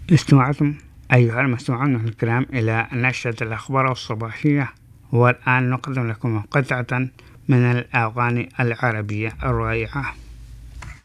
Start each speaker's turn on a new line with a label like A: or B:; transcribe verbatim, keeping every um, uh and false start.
A: استمعتم أيها المستمعون الكرام إلى نشرة الأخبار الصباحية، والآن نقدم لكم قطعة من الأغاني العربية الرائعة.